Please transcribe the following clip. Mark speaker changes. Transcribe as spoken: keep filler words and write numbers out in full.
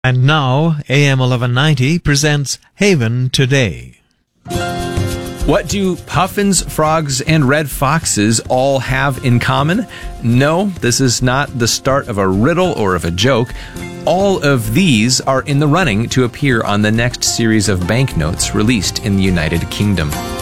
Speaker 1: And now, A M eleven ninety presents Haven Today.
Speaker 2: What do puffins, frogs, and red foxes all have in common? No, this is not the start of a riddle or of a joke. All of these are in the running to appear on the next series of banknotes released in the United Kingdom.